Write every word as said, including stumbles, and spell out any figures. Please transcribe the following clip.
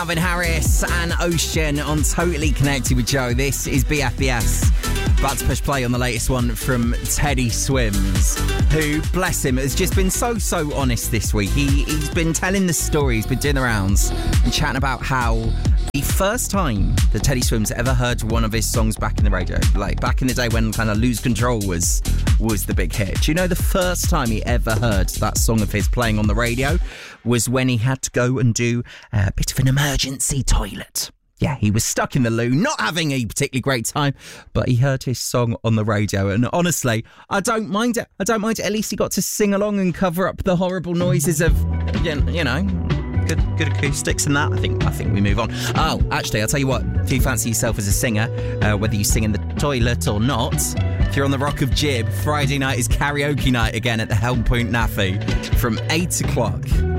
Calvin Harris and Ocean on Totally Connected with Joe. This is B F B S. About to push play on the latest one from Teddy Swims, who, bless him, has just been so, so honest this week. He, he's been telling the story, he's been doing the rounds and chatting about how the first time that Teddy Swims ever heard one of his songs back in the radio, like back in the day when kind of Lose Control was was the big hit. Do you know the first time he ever heard that song of his playing on the radio was when he had to go and do a bit of an emergency toilet? Yeah, he was stuck in the loo, not having a particularly great time, but he heard his song on the radio. And honestly, I don't mind it. I don't mind it. At least he got to sing along and cover up the horrible noises of, you know, good good acoustics and that. I think I think we move on. Oh, actually, I'll tell you what. If you fancy yourself as a singer, uh, whether you sing in the toilet or not, if you're on the Rock of Jib, Friday night is karaoke night again at the Helm Point Naffy from eight o'clock